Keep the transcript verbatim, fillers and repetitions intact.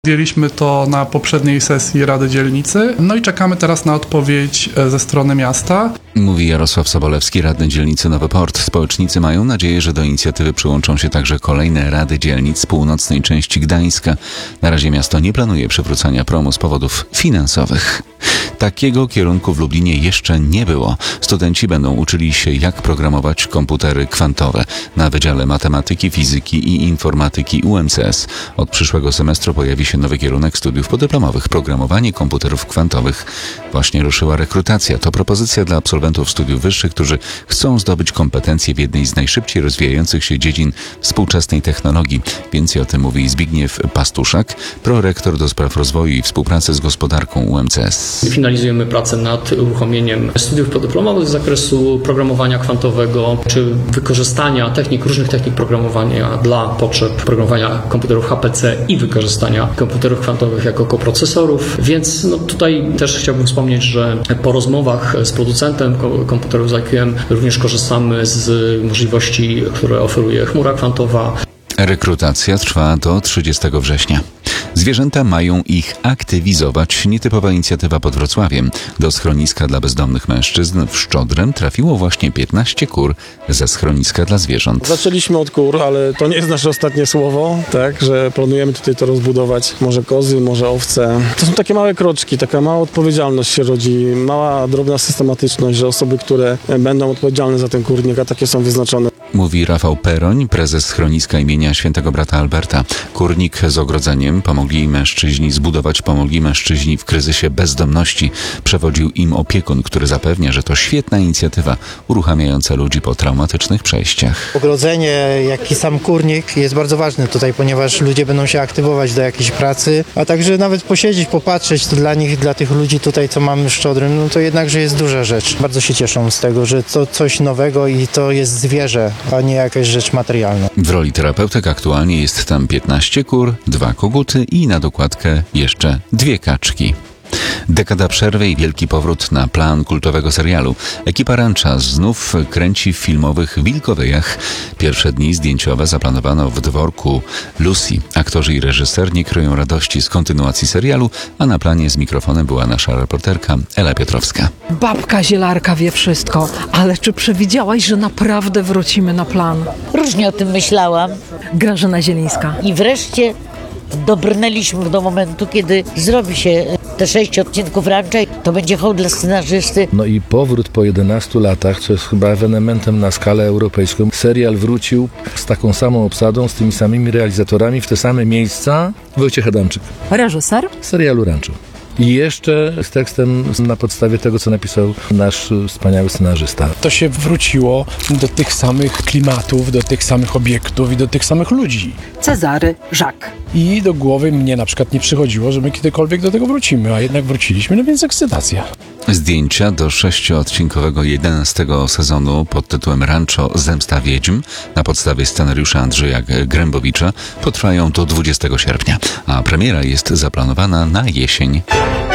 Wzięliśmy to na poprzedniej sesji Rady Dzielnicy, no i czekamy teraz na odpowiedź ze strony miasta. Mówi Jarosław Sobolewski, radny dzielnicy Nowy Port. Społecznicy mają nadzieję, że do inicjatywy przyłączą się także kolejne rady dzielnic z północnej części Gdańska. Na razie miasto nie planuje przywrócenia promu z powodów finansowych. Takiego kierunku w Lublinie jeszcze nie było. Studenci będą uczyli się, jak programować komputery kwantowe. Na Wydziale Matematyki, Fizyki i Informatyki U M C S od przyszłego semestru pojawi się nowy kierunek studiów podyplomowych. Programowanie komputerów kwantowych. Właśnie ruszyła rekrutacja. To propozycja dla absolwentów studiów wyższych, którzy chcą zdobyć kompetencje w jednej z najszybciej rozwijających się dziedzin współczesnej technologii. Więcej o tym mówi Zbigniew Pastuszak, prorektor do spraw rozwoju i współpracy z gospodarką U M C S. Finalizujemy pracę nad uruchomieniem studiów podyplomowych z zakresu programowania kwantowego, czy wykorzystania technik, różnych technik programowania dla potrzeb programowania komputerów H P C i wykorzystania komputerów kwantowych jako koprocesorów. Więc no, tutaj też chciałbym wspomnieć, że po rozmowach z producentem komputerów z I Q M również korzystamy z możliwości, które oferuje chmura kwantowa. Rekrutacja trwa do trzydziestego września. Zwierzęta mają ich aktywizować. Nietypowa inicjatywa pod Wrocławiem. Do schroniska dla bezdomnych mężczyzn w Szczodrem trafiło właśnie piętnaście kur ze schroniska dla zwierząt. Zaczęliśmy od kur, ale to nie jest nasze ostatnie słowo, tak, że planujemy tutaj to rozbudować. Może kozy, może owce. To są takie małe kroczki, taka mała odpowiedzialność się rodzi, mała, drobna systematyczność, że osoby, które będą odpowiedzialne za ten kurnik, a takie są wyznaczone. Mówi Rafał Peroń, prezes schroniska imienia Świętego Brata Alberta. Kurnik z ogrodzeniem pomogli mężczyźni zbudować, pomogli mężczyźni w kryzysie bezdomności. Przewodził im opiekun, który zapewnia, że to świetna inicjatywa uruchamiająca ludzi po traumatycznych przejściach. Ogrodzenie, jak i sam kurnik jest bardzo ważny tutaj, ponieważ ludzie będą się aktywować do jakiejś pracy, a także nawet posiedzieć, popatrzeć, to dla nich, dla tych ludzi tutaj, co mamy w Szczodrym, no to jednakże jest duża rzecz. Bardzo się cieszą z tego, że to coś nowego i to jest zwierzę, a nie jakaś rzecz materialna. W roli terapeutek aktualnie jest tam piętnaście kur, dwa koguty i na dokładkę jeszcze dwie kaczki. Dekada przerwy i wielki powrót na plan kultowego serialu. Ekipa Rancha znów kręci w filmowych Wilkowyjach. Pierwsze dni zdjęciowe zaplanowano w dworku Lucy. Aktorzy i reżyser nie kryją radości z kontynuacji serialu, a na planie z mikrofonem była nasza reporterka Ela Piotrowska. Babka zielarka wie wszystko, ale czy przewidziałaś, że naprawdę wrócimy na plan? Różnie o tym myślałam. Grażyna Zielińska. I wreszcie dobrnęliśmy do momentu, kiedy zrobi się te sześć odcinków Rancha. To będzie hołd dla scenarzysty. No i powrót po jedenastu latach, co jest chyba ewenementem na skalę europejską. Serial wrócił z taką samą obsadą, z tymi samymi realizatorami w te same miejsca. Wojciech Adamczyk. Reżyser? Serialu Rancho. I jeszcze z tekstem na podstawie tego, co napisał nasz wspaniały scenarzysta. To się wróciło do tych samych klimatów, do tych samych obiektów i do tych samych ludzi. Cezary Żak. I do głowy mnie na przykład nie przychodziło, że my kiedykolwiek do tego wrócimy, a jednak wróciliśmy, no więc ekscytacja. Zdjęcia do sześcioodcinkowego jedenastego sezonu pod tytułem Rancho Zemsta Wiedźm na podstawie scenariusza Andrzeja Grębowicza potrwają do dwudziestego sierpnia, a premiera jest zaplanowana na jesień.